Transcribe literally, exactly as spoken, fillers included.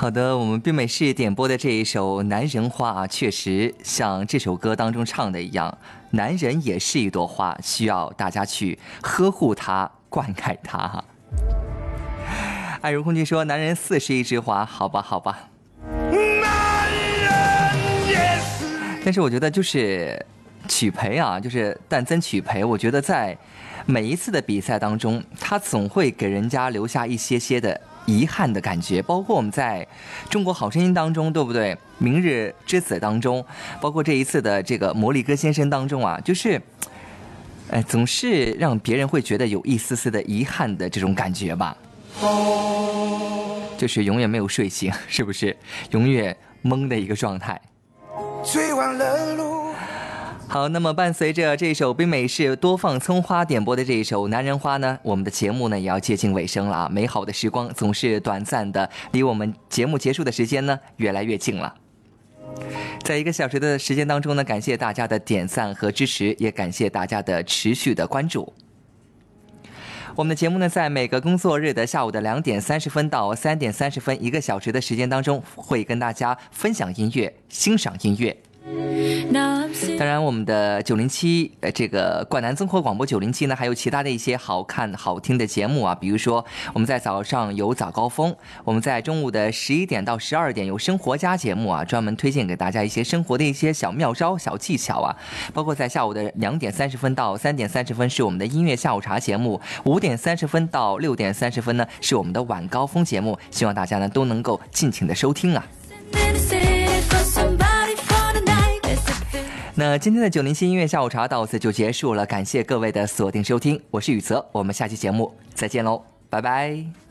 好的，我们冰美式点播的这一首《男人花》啊，确实像这首歌当中唱的一样，男人也是一朵花，需要大家去呵护它、灌溉它哈。爱如空气说：“男人似是一枝花。”好吧，好吧。男人也是。但是我觉得就是曲培啊，就是旦曾曲培，我觉得在每一次的比赛当中，他总会给人家留下一些些的遗憾的感觉，包括我们在中国好声音当中，对不对？明日之子当中，包括这一次的这个魔力哥先生当中啊，就是哎，总是让别人会觉得有一丝丝的遗憾的这种感觉吧，就是永远没有睡醒，是不是？永远懵的一个状态。追完了路。好，那么伴随着这首冰美式多放葱花点播的这一首《男人花》呢，我们的节目呢也要接近尾声了啊！美好的时光总是短暂的，离我们节目结束的时间呢越来越近了。在一个小时的时间当中呢，感谢大家的点赞和支持，也感谢大家的持续的关注。我们的节目呢，在每个工作日的下午的两点三十分到三点三十分，一个小时的时间当中，会跟大家分享音乐，欣赏音乐。当然我们的九零七呃这个灌篮综合广播九零七呢，还有其他的一些好看好听的节目啊，比如说我们在早上有早高峰，我们在中午的十一点到十二点有生活家节目啊，专门推荐给大家一些生活的一些小妙招小技巧啊，包括在下午的两点三十分到三点三十分是我们的音乐下午茶节目，五点三十分到六点三十分呢是我们的晚高峰节目，希望大家呢都能够尽情的收听啊。那今天的九零七音乐下午茶到此就结束了，感谢各位的锁定收听，我是宇泽，我们下期节目再见喽，拜拜。